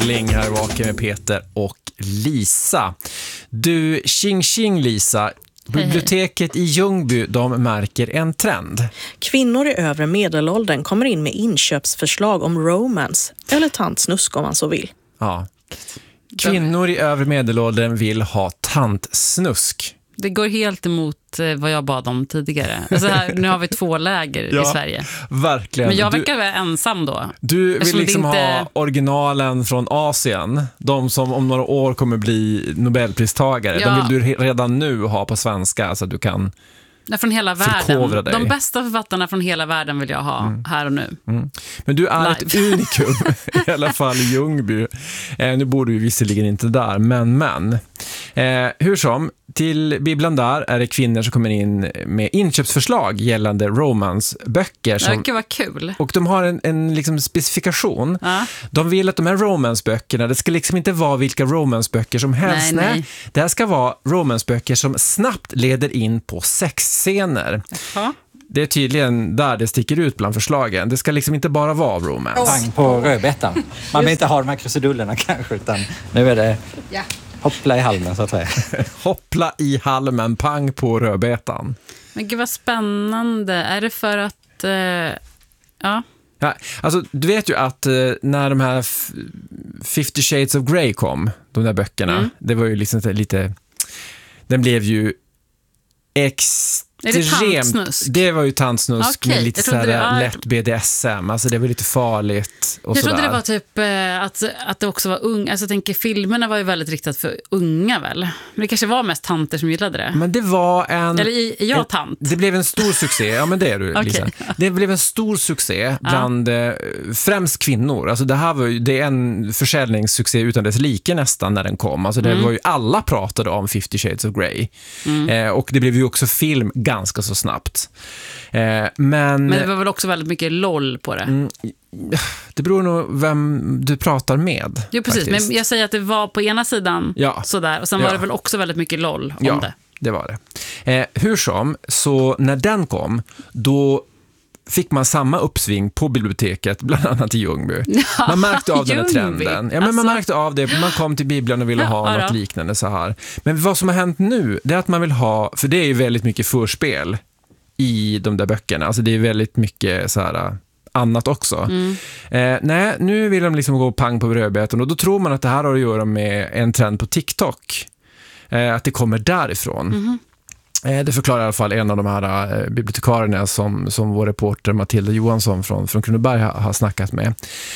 Ling här, vaken med Peter och Lisa. Du, tjing Lisa. Biblioteket i Ljungby, de märker en trend. Kvinnor i övre medelåldern kommer in med inköpsförslag om romance eller tantsnusk om man så vill. Ja. Kvinnor i övre medelåldern vill ha tantsnusk. Det går helt emot vad jag bad om tidigare. Alltså här, nu har vi 2 läger i Sverige. Verkligen. Men jag verkar vara ensam då. Du vill liksom ha originalen från Asien. De som om några år kommer bli Nobelpristagare. Ja. De vill du redan nu ha på svenska så att du kan från hela världen. dig. De bästa författarna från hela världen vill jag ha här och nu. Men du är ett unikum i alla fall i Ljungby. Nu bor du ju visserligen inte där, men. Hur som, till bibblan där är det kvinnor som kommer in med inköpsförslag gällande romansböcker. Det kan vara kul. Och de har en liksom specifikation. Ja. De vill att de här romansböckerna, det ska liksom inte vara vilka romansböcker som helst. Nej. Det här ska vara romansböcker som snabbt leder in på sexscener. Ja. Det är tydligen där det sticker ut bland förslagen. Det ska liksom inte bara vara romance. Pang på rödbetan. Man vill inte ha de här krusidullerna kanske, utan nu är det hoppla i halmen så att säga. Hoppla i halmen, pang på rödbetan. Men gud vad spännande. Är det för att... Ja, alltså du vet ju att när de här 50 Shades of Grey kom, de där böckerna, det var ju liksom lite... Den blev ju extremt... Det var ju tantsnusk med lite så här lätt BDSM. Alltså det var lite farligt och jag trodde sådär. det var typ att det också var ung. Alltså jag tänker, filmerna var ju väldigt riktat för unga väl. Men det kanske var mest tanter som gillade det. Men det var en... Eller är jag tant? Det blev en stor succé. Ja, men det är du, Lisa. Det blev en stor succé bland främst kvinnor. Alltså det är en försäljningssuccé utan dess like nästan när den kom. Alltså det var ju alla pratade om 50 Shades of Grey. Och det blev ju också film ganska så snabbt. Men det var väl också väldigt mycket LOL på det. Det beror nog vem du pratar med. Jo, precis. Faktiskt. Men jag säger att det var på ena sidan sådär. Och sen var det väl också väldigt mycket LOL om det. Det var det. Hur som, så när den kom, då fick man samma uppsving på biblioteket, bland annat i Ljungby. Man märkte av den här trenden. Ja, men man märkte av det. Man kom till bibblan och ville ha något liknande så här. Men vad som har hänt nu, det är att man vill ha, för det är ju väldigt mycket förspel i de där böckerna. Alltså det är väldigt mycket så här annat också. Nej, nu vill de liksom gå pang på rödbetan och då tror man att det här har att göra med en trend på TikTok. Att det kommer därifrån. Det förklarar i alla fall en av de här bibliotekarierna som vår reporter Matilda Johansson från Kronoberg har snackat med.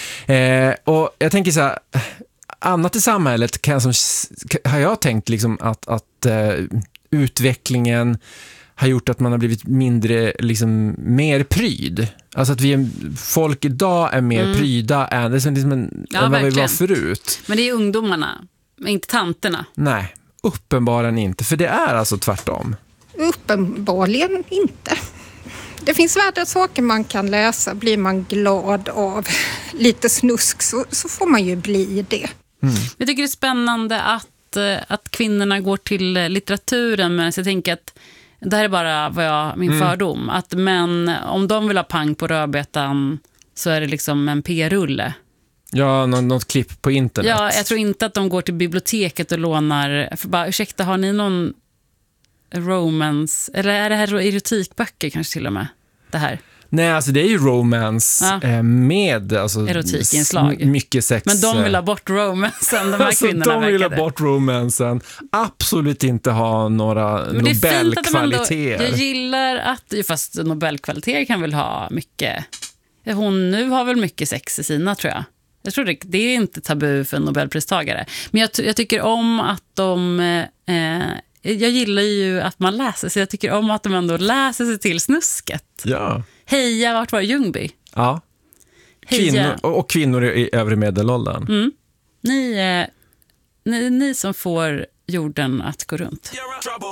Och jag tänker så här, annat i samhället har jag tänkt liksom att utvecklingen har gjort att man har blivit mindre, liksom mer pryd. Alltså att folk idag är mer pryda än vad vi var förut. Men det är ungdomarna, inte tanterna. Nej, uppenbarligen inte. För det är alltså tvärtom. Uppenbarligen inte. Det finns värre saker man kan läsa. Blir man glad av lite snusk så får man ju bli det. Jag tycker det är spännande att kvinnorna går till litteraturen, men jag tänker att det här är bara min fördom. Att män, om de vill ha pang på rödbetan så är det liksom en p-rulle. Ja, något klipp på internet. Ja, jag tror inte att de går till biblioteket och lånar, för bara, ursäkta, har ni någon romance, eller är det här erotikböcker kanske till och med, det här? Nej, alltså det är ju romance med alltså, erotikinslag. Mycket sex. Men de vill ha bort romancen, de här alltså, kvinnorna. De vill ha bort romancen. Absolut inte ha några Nobelkvaliteter. Jag gillar att, fast Nobelkvaliteter kan väl ha mycket. Hon nu har väl mycket sex i sina, tror jag. Jag tror det är inte tabu för en Nobelpristagare. Men jag tycker om att jag gillar ju att man läser, så jag tycker om att de ändå läser sig till snusket. Ja. Heja, vart var Ljungby? Ja. Kvinnor i övre medelåldern. Ni som får jorden att gå runt.